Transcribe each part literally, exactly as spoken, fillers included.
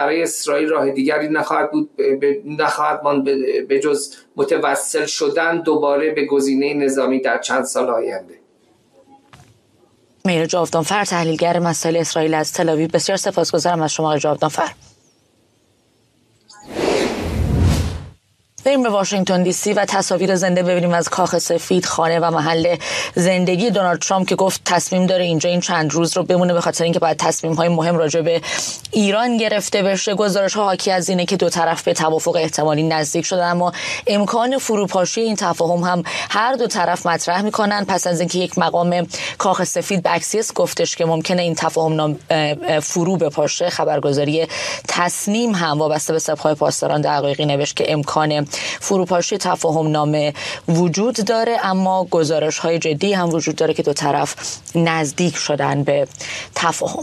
برای اسرائیل راه دیگری نخواهد بود نخواهد ماند به جز متوسل شدن دوباره به گزینه نظامی در چند سال آینده. مهر جاودانفر، تحلیلگر مسائل اسرائیل از تل‌آویو، بسیار سپاسگزارم از شما آقای جاودانفر. بریم به واشنگتن دی سی و تصاویر زنده ببینیم از کاخ سفید، خانه و محل زندگی دونالد ترامپ که گفت تصمیم داره اینجا این چند روز رو بمونه به خاطر اینکه باید تصمیم‌های مهم راجع به ایران گرفته بشه. گزارش‌ها حاکی از اینه که دو طرف به توافق احتمالی نزدیک شدن، اما امکان فروپاشی این تفاهم هم هر دو طرف مطرح می‌کنن پس از اینکه یک مقام کاخ سفید به اکسیوس گفتش که ممکنه این تفاهم فرو بپاشه. خبرگزاری تصنیم هم وابسته به سپاه پاسداران دقایقی نوشت که امکان فروپاشی تفاهم نامه وجود داره، اما گزارش های جدی هم وجود داره که دو طرف نزدیک شدن به تفاهم.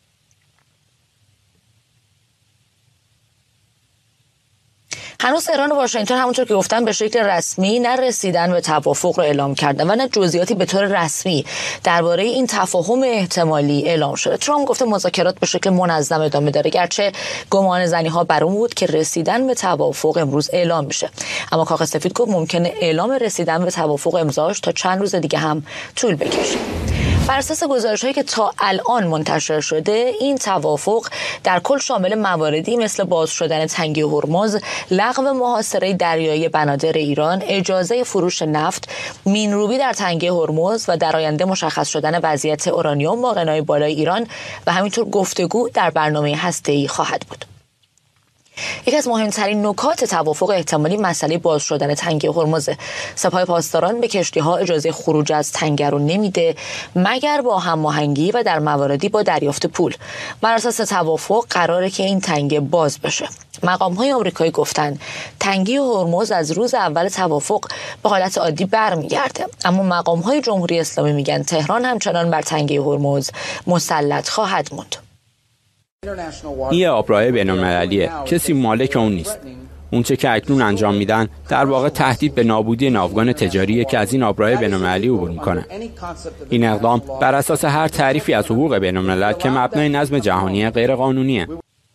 هنوز تهران و واشنگتن همونطور که گفتم به شکل رسمی نرسیدن به توافق رو اعلام کردن و نه جزئیاتی به طور رسمی درباره این تفاهم احتمالی اعلام شده. ترامپ گفته مذاکرات به شکل منظم ادامه داره، گرچه گمان زنی ها بر اون بود که رسیدن به توافق امروز اعلام میشه، اما کاخ سفید گفت ممکنه اعلام رسیدن به توافق امضاش تا چند روز دیگه هم طول بکشه. بر اساس گزارش‌هایی که تا الان منتشر شده این توافق در کل شامل مواردی مثل باز شدن تنگه هرمز، لغو محاصره دریایی بنادر ایران، اجازه فروش نفت، مینروبی در تنگه هرمز و در آینده مشخص شدن وضعیت اورانیوم با غنای بالای ایران و همینطور گفتگو در برنامه هسته‌ای خواهد بود. یکی از مهمترین نکات توافق احتمالی مسئله باز شدن تنگه هرمز. سپاه پاسداران به کشتی‌ها اجازه خروج از تنگه رو نمیده مگر با هماهنگی و در مواردی با دریافت پول. بر اساس توافق قراره که این تنگه باز بشه. مقام‌های آمریکایی گفتن تنگه هرمز از روز اول توافق به حالت عادی برمیگرده، اما مقام‌های جمهوری اسلامی میگن تهران همچنان بر تنگه هرمز مسلط خواهد موند. این یه آبراه بین‌المللیه، کسی مالک اون نیست. اون چه که اکنون انجام میدن در واقع تهدید به نابودی ناوگان تجاریه که از این آبراه بین‌المللی عبور میکنه. این اقدام بر اساس هر تعریفی از حقوق بین‌الملل که مبنای نظم جهانی غیر قانونیه.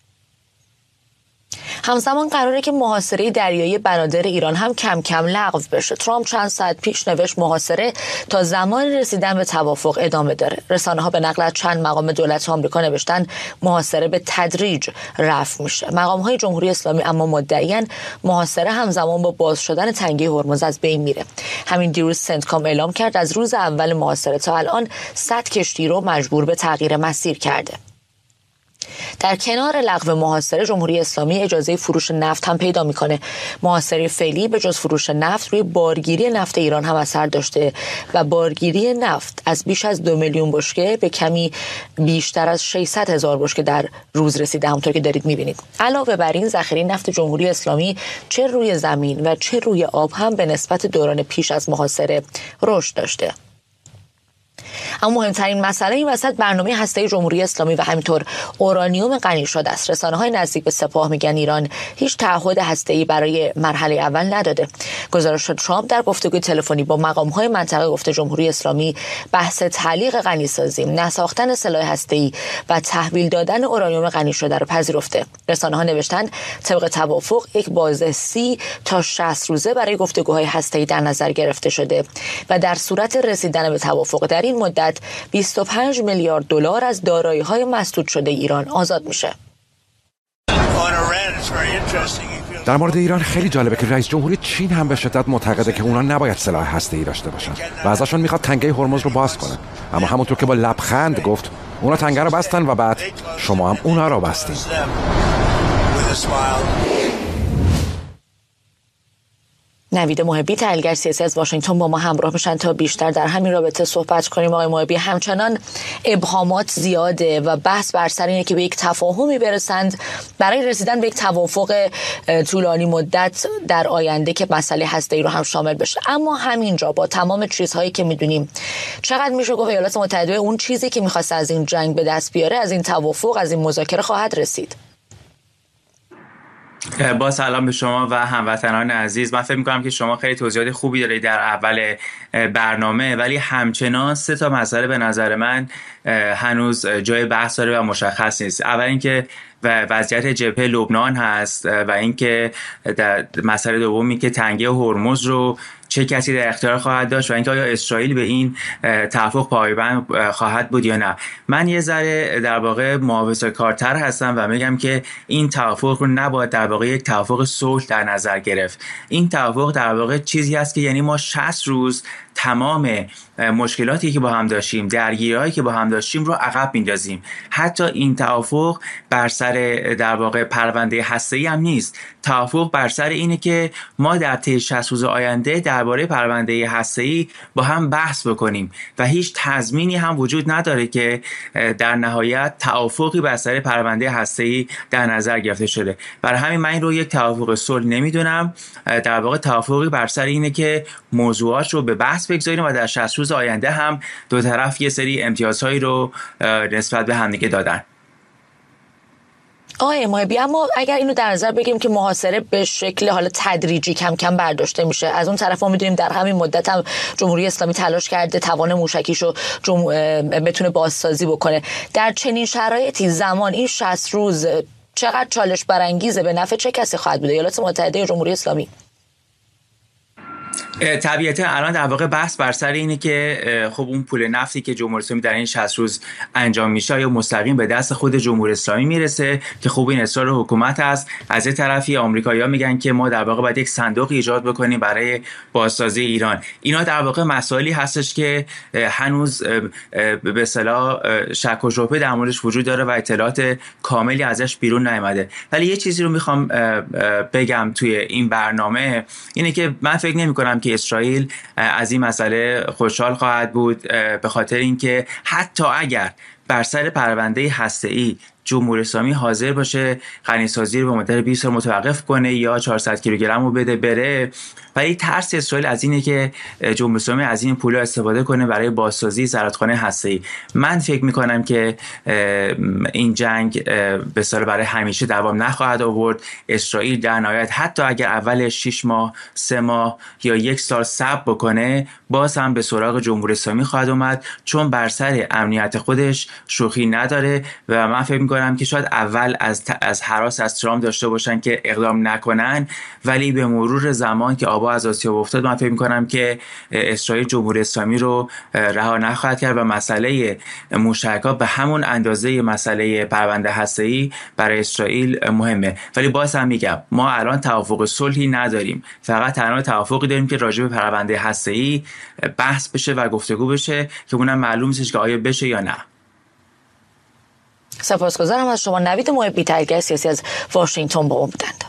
همزمان قراره که محاصره دریایی بنادر ایران هم کم کم لغو بشه. ترامپ چند ساعت پیش نوشت محاصره تا زمان رسیدن به توافق ادامه داره. رسانه ها به نقل از چند مقام دولت آمریکا نوشتن محاصره به تدریج رفع میشه. مقام های جمهوری اسلامی اما مدعیان محاصره همزمان با باز شدن تنگه هرمز از بین میره. همین دیروز سنتکام اعلام کرد از روز اول محاصره تا الان صد کشتی رو مجبور به تغییر مسیر کرده. در کنار لغو محاصره جمهوری اسلامی اجازه فروش نفت هم پیدا میکنه. محاصره فعلی به جز فروش نفت روی بارگیری نفت ایران هم اثر داشته و بارگیری نفت از بیش از دو میلیون بشکه به کمی بیشتر از ششصد هزار بشکه در روز رسیده، همونطور که دارید میبینید. علاوه بر این ذخیره نفت جمهوری اسلامی چه روی زمین و چه روی آب هم به نسبت دوران پیش از محاصره رشد داشته. اما مهمترین مسئله این وسط برنامه هسته‌ای جمهوری اسلامی و همینطور اورانیوم غنی شده است. رسانه‌های نزدیک به سپاه میگن ایران هیچ تعهد هسته‌ای برای مرحله اول نداده. گزارش ترامپ در گفتگوی تلفنی با مقام‌های منطقه گفته جمهوری اسلامی بحث تعلیق غنیسازی، نساختن سلاح هسته‌ای و تحویل دادن اورانیوم غنی شده را پذیرفته. رسانه‌ها نوشتن طبق توافق یک بازه سی تا شصت روزه برای گفتگوهای هسته‌ای در نظر گرفته شده و در صورت رسیدن به توافق در این مدت بیست و پنج میلیارد دلار از دارایی‌های مسدود شده ایران آزاد میشه. در مورد ایران خیلی جالبه که رئیس جمهوری چین هم به شدت معتقده که اونا نباید سلاح هسته‌ای داشته باشن و ازشون میخواد تنگه هرمز رو باز کنن، اما همونطور که با لبخند گفت اونا تنگه رو بستن و بعد شما هم اونا رو بستین. نوید محبی، تحلیلگر سیاسی از واشنگتن با ما همراه میشن تا بیشتر در همین رابطه صحبت کنیم. آقای محبی، همچنان ابهامات زیاده و بحث بر سر اینه که به یک تفاهمی برسند برای رسیدن به یک توافق طولانی مدت در آینده که مسئله هسته‌ای رو هم شامل بشه. اما همینجا با تمام چیزهایی که میدونیم چقدر میشه گفت ایالات متحده اون چیزی که میخواست از این جنگ به دست بیاره، از این توافق، از این مذاکره خواهد رسید؟ با سلام به شما و هموطنان عزیز. من فکر می‌کنم که شما خیلی توضیحات خوبی دارید در اول برنامه، ولی همچنان سه تا مسئله به نظر من هنوز جای بحث داره و مشخص نیست. اول اینکه و وضعیت جبهه لبنان هست و اینکه در مسئله دومی که تنگه هرمز رو چه کسی در اختیار خواهد داشت و اینکه آیا اسرائیل به این توافق پایبند خواهد بود یا نه. من یه ذره در واقع محافظه‌کارتر هستم و میگم که این توافق رو نباید در واقع یک توافق صلح در نظر گرفت. این توافق در واقع چیزی است که یعنی ما شصت روز تمام مشکلاتی که با هم داشتیم، درگیری‌هایی که با هم داشتیم رو عقب میندازیم. حتی این توافق بر سر در واقع پرونده هسته‌ای هم نیست. توافق بر سر اینه که ما در طی شصت روز آینده درباره پرونده هسته‌ای با هم بحث بکنیم و هیچ تضمینی هم وجود نداره که در نهایت توافقی بر سر پرونده هسته‌ای در نظر گرفته شده. برای همین من این رو یک توافق صلح نمیدونم. در واقع توافقی بر سر اینه که موضوعات رو به بحث بگذاریم و در شصت روز آینده هم دو طرف یه سری امتیازهایی رو نسبت به همدیگه دادن. آقای محبی، اما اگر اینو در نظر بگیریم که محاصره به شکل حالا تدریجی کم کم برداشته میشه، از اون طرف ما میدونیم در همین مدت هم جمهوری اسلامی تلاش کرده توان موشکیشو جم... بتونه بازسازی بکنه. در چنین شرایطی زمان این شصت روز چقدر چالش برانگیزه؟ به نفع چه کسی خواهد بود؟ ایالات متحده یا جمهوری اسلامی؟ طبیعتا الان در واقع بحث بر سر اینه که خب اون پول نفتی که جمهوری اسلامی در این شصت روز انجام میشه یا مستقیم به دست خود جمهوری اسلامی میرسه که خب این اصرار حکومت است. از یه طرفی آمریکایی‌ها میگن که ما در واقع باید یک صندوق ایجاد بکنیم برای بازسازی ایران. اینا در واقع مسائلی هستش که هنوز به اصطلاح شک و شبهه در موردش وجود داره و اطلاعات کاملی ازش بیرون نیامده. ولی یه چیزی رو میخوام بگم توی این برنامه اینه که من فکر نمی‌کنم که اسرائیل از این مسئله خوشحال خواهد بود، به خاطر اینکه حتی اگر بر سر پرونده هسته‌ای جمهوری اسلامی حاضر باشه غنیسازی رو به مدت بیست سال متوقف کنه یا چهارصد کیلوگرم رو بده بره، ولی ترس اسرائیل از اینه که جمهوری اسلامی از این پولا استفاده کنه برای بازسازی زرادخانه هسته‌ای. من فکر میکنم که این جنگ به اصطلاح برای همیشه دوام نخواهد آورد. اسرائیل در نهایت حتی اگر اول شش ماه، سه ماه یا یک سال صبر بکنه، باز هم به سراغ جمهوری اسلامی خواهد اومد، چون بر سر امنیت خودش شوخی نداره و من فکر میکنم که شاید اول از از هراس از ترامپ داشته باشن که اقدام نکنن، ولی به مرور زمان که آبا از آسیاب افتاد من فکر میکنم که اسرائیل جمهوری اسلامی رو رها نخواهد کرد و مسئله موشک‌ها به همون اندازه مسئله پرونده هسته‌ای برای اسرائیل مهمه. ولی باز هم میگم ما الان توافق صلحی نداریم، فقط تنها توافقی داریم که راجع به پرونده هسته‌ای بحث بشه و گفتگو بشه که اونم معلوم نیست که آیا بشه یا نه. سپاسگزارم از شما. نوید محبی، تحلیلگر سیاسی از واشنگتن با ما بودند.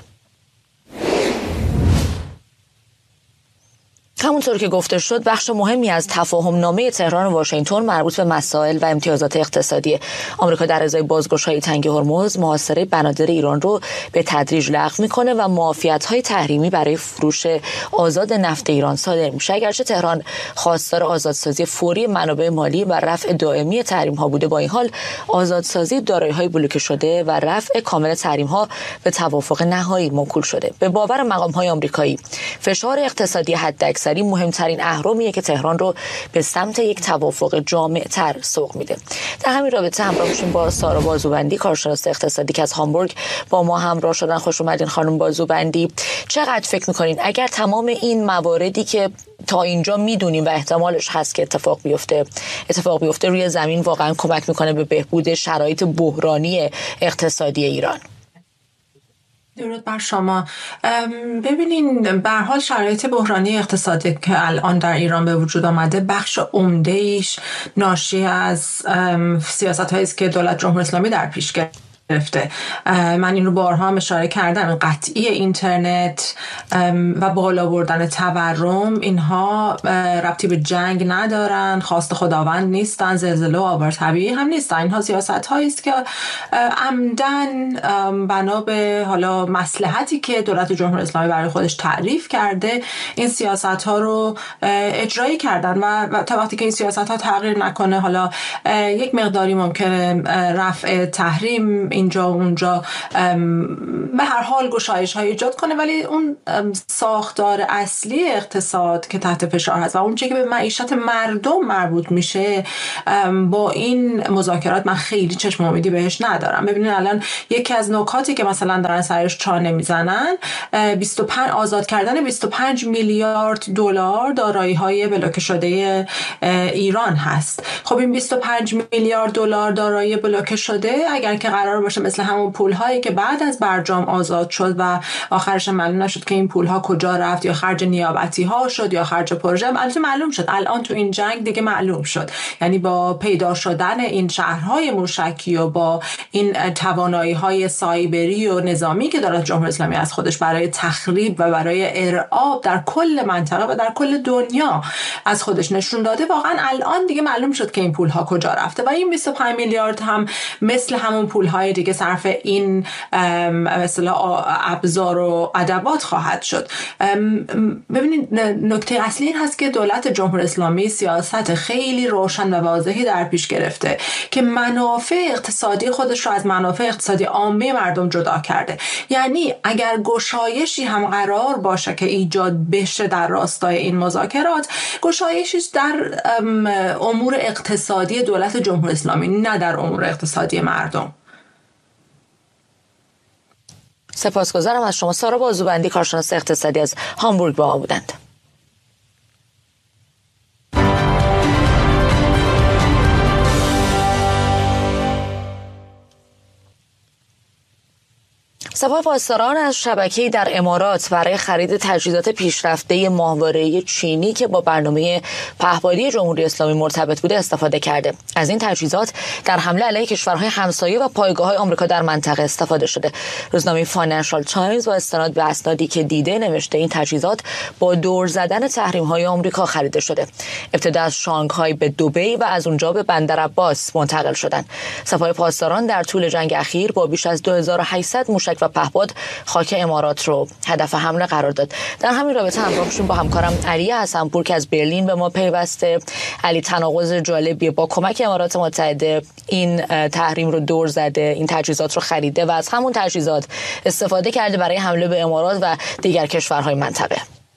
همونطور که گفته شد بخش مهمی از تفاهم نامه تهران و واشنگتن مربوط به مسائل و امتیازات اقتصادی آمریکا در ازای بازگشایی تنگه هرمز محاصره بنادر ایران رو به تدریج لغو میکنه و معافیت‌های تحریمی برای فروش آزاد نفت ایران صادر میشه. اگرچه تهران خواستار آزادسازی فوری منابع مالی و رفع دائمی تحریم‌ها بوده، با این حال آزادسازی دارایی‌های بلوکه شده و رفع کامل تحریم‌ها به توافق نهایی موکول شده. به باور مقام‌های آمریکایی فشار اقتصادی حداکثر مهمترین اهرمیه که تهران رو به سمت یک توافق جامع‌تر سوق میده. در همین رابطه همراه میشیم با سارا بازوبندی، کارشناس اقتصادی که از هامبورگ با ما همراه شدن. خوش اومدین خانم بازوبندی. چقدر فکر میکنین اگر تمام این مواردی که تا اینجا میدونیم و احتمالش هست که اتفاق بیفته اتفاق بیفته روی زمین واقعا کمک میکنه به بهبود شرایط بحرانی اقتصادی ایران؟ درود بر شما. ببینین به هر حال شرایط بحرانی اقتصادی که الان در ایران به وجود آمده بخش عمده ایش ناشی از سیاست‌هایی است که دولت جمهوری اسلامی در پیش گرفته. من این رو بارها هم اشاره کردم، قطعی اینترنت و بالا بردن تورم اینها ربطی به جنگ ندارن، خواست خداوند نیستن، زلزله و آوار طبیعی هم نیستن. اینها سیاست هایی است که عمدن بنا به حالا مصلحتی که دولت جمهوری اسلامی برای خودش تعریف کرده این سیاست ها رو اجرایی کردن و تا وقتی که این سیاست ها تغییر نکنه، حالا یک مقداری ممکنه رفع تحریم اینجا و اونجا به هر حال گشایش های ایجاد کنه، ولی اون ساختار اصلی اقتصاد که تحت فشار هست و اون چیزی که به معیشت مردم مربوط میشه با این مذاکرات من خیلی چشم امیدی بهش ندارم. ببینید الان یکی از نکاتی که مثلا دارن سرش چانه میزنن بیست و پنج آزاد کردن بیست و پنج میلیارد دلار دارایی‌های بلوکه شده ایران هست. خب این بیست و پنج میلیارد دلار دارایی بلوکه شده اگر که قرار باشه مثل همون پول‌هایی که بعد از برجام آزاد شد و آخرش معلوم نشد که این پول‌ها کجا رفت یا خرج نیابتی‌ها شد یا خرج پروژه، البته معلوم شد الان تو این جنگ دیگه معلوم شد، یعنی با پیدا شدن این شهرهای موشکی و با این توانایی‌های سایبری و نظامی که دارد جمهوری اسلامی از خودش برای تخریب و برای ارعاب در کل منطقه و در کل دنیا از خودش نشون داده، واقعا الان دیگه معلوم شد که این پول‌ها کجا رفته و این بیست و پنج میلیارد هم مثل همون پول‌های دیگه صرف این مثلا ابزار و ادوات خواهد شد. ببینید نکته اصلی این هست که دولت جمهوری اسلامی سیاست خیلی روشن و واضحی در پیش گرفته که منافع اقتصادی خودش رو از منافع اقتصادی عامه مردم جدا کرده. یعنی اگر گشایشی هم قرار باشه که ایجاد بشه در راستای این مذاکرات، گشایشی در امور اقتصادی دولت جمهوری اسلامی نه در امور اقتصادی مردم. سپاسگزارم از شما. سارا بازوبندی، کارشناس اقتصادی از هامبورگ با ما بودند. سپاه پاسداران از شبکه‌ای در امارات برای خرید تجهیزات پیشرفته ماهواره‌ای چینی که با برنامه پهپادی جمهوری اسلامی مرتبط بوده استفاده کرده. از این تجهیزات در حمله علیه کشورهای همسایه و پایگاه‌های آمریکا در منطقه استفاده شده. روزنامه فاینانشال تایمز با استناد به اسنادی که دیده نوشته این تجهیزات با دور زدن تحریم‌های آمریکا خریده شده. ابتدا از شانگهای به دبی و از اونجا به بندر عباس منتقل شدند. سپاه پاسداران در طول جنگ اخیر با بیش از دو هزار و هشتصد موشک و پهپاد خاک امارات رو هدف حمله قرار داد. در همین رابطه همراه میشیم با همکارم علی حسن‌پور که از برلین به ما پیوسته. علی، تناقض جالبی با کمک امارات متحده این تحریم رو دور زده، این تجهیزات رو خریده و از همون تجهیزات استفاده کرده برای حمله به امارات و دیگر کشورهای منطقه.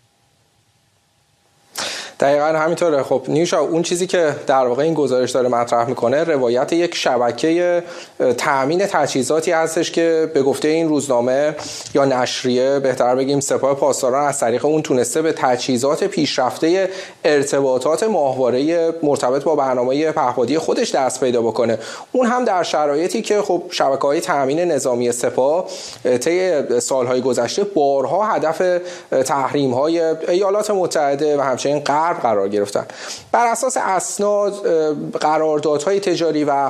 دقیقاً همینطوره. خب نیوشا، اون چیزی که در واقع این گزارش داره مطرح میکنه روایت یک شبکه تامین تجهیزاتی هستش که به گفته این روزنامه یا نشریه بهتر بگیم سپاه پاسداران از طریق اون تونسته به تجهیزات پیشرفته ارتباطات ماهواره مرتبط با برنامه پهپادی خودش دست پیدا بکنه، اون هم در شرایطی که خب شبکه‌های تامین نظامی سپاه طی سالهای گذشته بارها هدف تحریم‌های ایالات متحده و همچنین غرب قرار گرفتن. بر اساس اسناد، قراردادهای تجاری و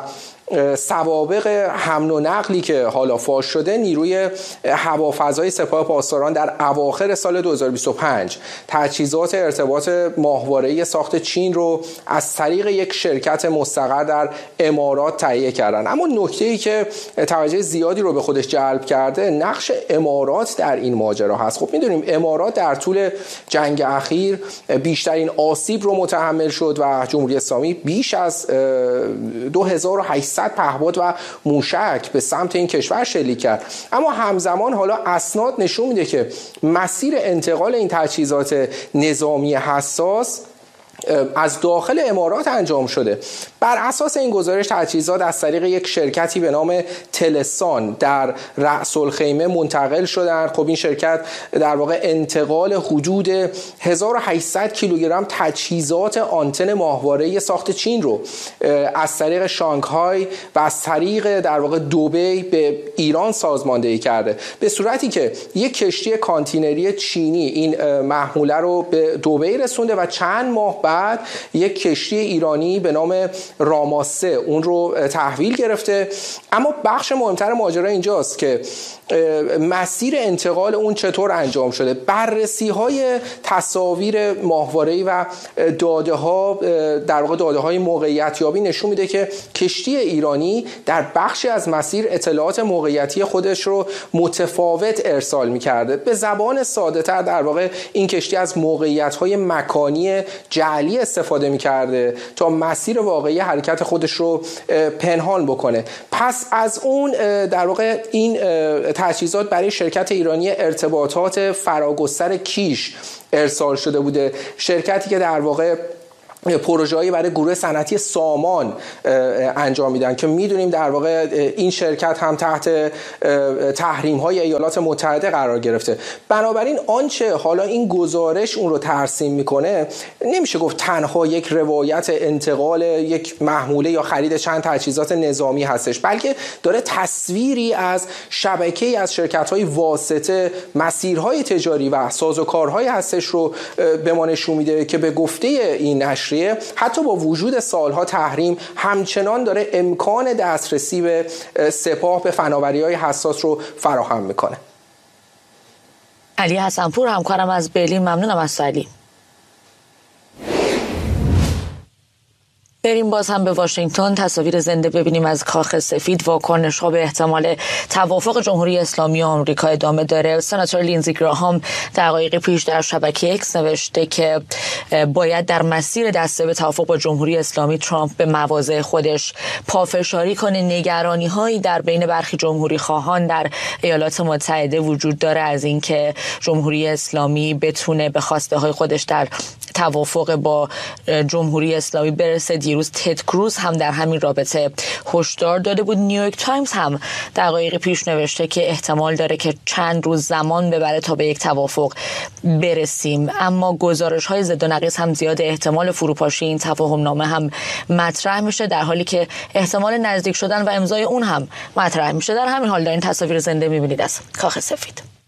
سوابق حمل و نقلی که حالا فاش شده، نیروی هوافضای سپاه پاسداران در اواخر سال دو هزار و بیست و پنج تجهیزات ارتباط ماهواره‌ای ساخت چین رو از طریق یک شرکت مستقر در امارات تهیه کردن. اما نکته‌ای که توجه زیادی رو به خودش جلب کرده نقش امارات در این ماجرا هست. خب می‌دونیم امارات در طول جنگ اخیر بیشترین آسیب رو متحمل شد و جمهوری اسلامی بیش از دو هزار و هشتصد پهپاد و موشک به سمت این کشور شلیک کرد. اما همزمان حالا اسناد نشون میده که مسیر انتقال این تجهیزات نظامی حساس از داخل امارات انجام شده. بر اساس این گزارش تجهیزات از طریق یک شرکتی به نام تلسان در رأس الخیمه منتقل شدند. خب این شرکت در واقع انتقال حدود هزار و هشتصد کیلوگرم تجهیزات آنتن ماهواره‌ای ساخت چین رو از طریق شانگهای و از طریق در واقع دبی به ایران سازماندهی کرده، به صورتی که یک کشتی کانتینری چینی این محموله رو به دبی رسونده و چند ماه بعد یک کشتی ایرانی به نام راماسه اون رو تحویل گرفته. اما بخش مهمتر ماجرا اینجاست که مسیر انتقال اون چطور انجام شده. بررسی های تصاویر ماهواره‌ای و داده ها در واقع داده های موقعیت یابی نشون میده که کشتی ایرانی در بخشی از مسیر اطلاعات موقعیتی خودش رو متفاوت ارسال میکرده. به زبان ساده تر در واقع این کشتی از موقعیت های مکانی جعلی عملی استفاده میکرده تا مسیر واقعی حرکت خودش رو پنهان بکنه. پس از اون در واقع این تجهیزات برای شرکت ایرانی ارتباطات فراگستر کیش ارسال شده بوده، شرکتی که در واقع پروژه‌ای برای گروه صنعتی سامان انجام میدن که میدونیم در واقع این شرکت هم تحت تحریم‌های ایالات متحده قرار گرفته. بنابراین آنچه حالا این گزارش اون رو ترسیم میکنه نمیشه گفت تنها یک روایت انتقال یک محموله یا خرید چند تجهیزات نظامی هستش، بلکه داره تصویری از شبکه‌ای از شرکت‌های واسطه، مسیرهای تجاری و سازوکارهایی هستش رو به ما نشون میده که به گفته این نشریه حتی با وجود سالها تحریم همچنان داره امکان دسترسی به سپاه به فناوری‌های حساس رو فراهم میکنه. علی حسنپور همکارم از برلین، ممنونم از علی. بریم باز هم به واشنگتن، تصاویر زنده ببینیم از کاخ سفید. واکنش ها به احتمال توافق جمهوری اسلامی و آمریکا ادامه داره. سناتور لینزی گراهام دقایقی پیش در شبکه اکس نوشته که باید در مسیر دسته به توافق با جمهوری اسلامی ترامپ به مواضع خودش پافشاری کنه. نگرانی هایی در بین برخی جمهوری خواهان در ایالات متحده وجود داره از اینکه جمهوری اسلامی بتونه به خواسته های خودش در توافق با جمهوری اسلامی برسه. دیروز تد کروز هم در همین رابطه هشدار داده بود. نیویورک تایمز هم دقایق پیش نوشته که احتمال داره که چند روز زمان ببره تا به یک توافق برسیم، اما گزارش های ضد و نقیض هم زیاد. احتمال فروپاشی این تفاهم نامه هم مطرح میشه، در حالی که احتمال نزدیک شدن و امضای اون هم مطرح میشه. در همین حال دارین تصاویر زنده میبینید از کاخ سفید.